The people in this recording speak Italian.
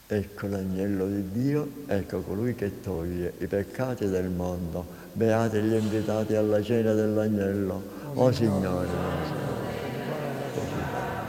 Ecco l'agnello di Dio, ecco colui che toglie i peccati del mondo. Beati gli invitati alla cena dell'agnello. O Signore,